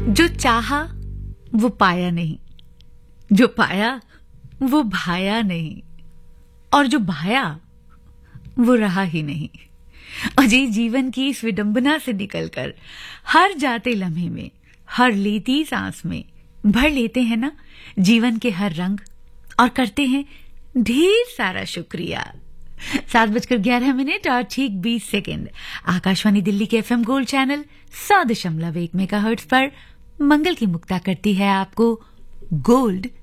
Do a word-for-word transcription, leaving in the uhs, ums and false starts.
जो चाहा वो पाया नहीं, जो पाया वो भाया नहीं, और जो भाया वो रहा ही नहीं। अजय जीवन की इस विडंबना से निकलकर हर जाते लम्हे में, हर लेती सांस में भर लेते हैं ना जीवन के हर रंग, और करते हैं ढेर सारा शुक्रिया। सात बजकर ग्यारह मिनट और ठीक बीस सेकेंड आकाशवाणी दिल्ली के एफएम गोल्ड चैनल सौ दशमलव एक मेगाहर्ट्ज पर मंगल की मुक्ता करती है आपको गोल्ड